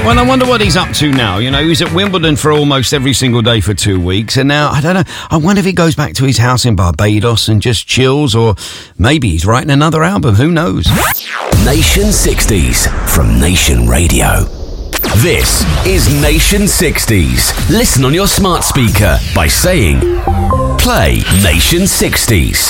Well, I wonder what he's up to now. You know, he was at Wimbledon for almost every single day for 2 weeks, and now, I don't know, I wonder if he goes back to his house in Barbados and just chills, or maybe he's writing another album, who knows? Nation 60s from Nation Radio. This is Nation 60s. Listen on your smart speaker by saying, play Nation 60s.